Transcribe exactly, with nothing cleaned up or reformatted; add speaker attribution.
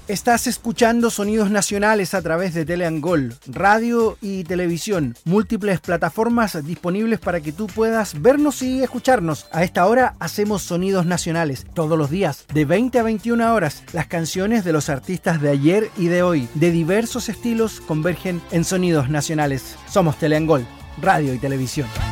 Speaker 1: Estás escuchando Sonidos Nacionales a través de Teleangol, radio y televisión, múltiples plataformas disponibles para que tú puedas vernos y escucharnos. A esta hora hacemos Sonidos Nacionales, todos los días, de veinte a veintiuna horas. Las canciones de los artistas de ayer y de hoy, de diversos estilos, convergen en Sonidos Nacionales. Somos Teleangol, radio y televisión.